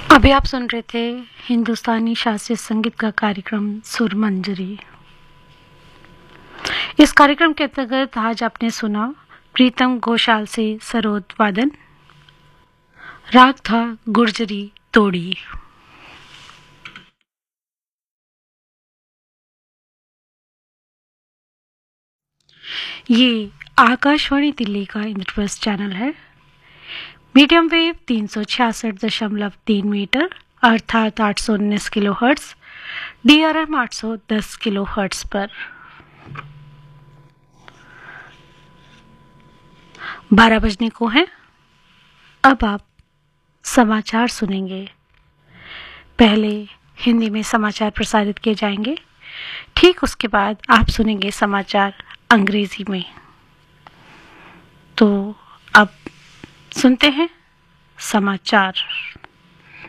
अभी आप सुन रहे थे हिंदुस्तानी शास्त्रीय संगीत का कार्यक्रम सुर मंजरी। इस कार्यक्रम के अंतर्गत आज आपने सुना प्रीतम घोषाल से सरोद वादन। राग था गुर्जरी तोड़ी। ये आकाशवाणी दिल्ली का इंद्रप्रस्थ चैनल है। मीडियम वेव 366.3 मीटर अर्थात 819 kilo hertz, DRM 810 kilo hertz पर 12 बजने को है। अब आप समाचार सुनेंगे। पहले हिंदी में समाचार प्रसारित किए जाएंगे, ठीक उसके बाद आप सुनेंगे समाचार अंग्रेजी में। तो अब सुनते हैं समाचार।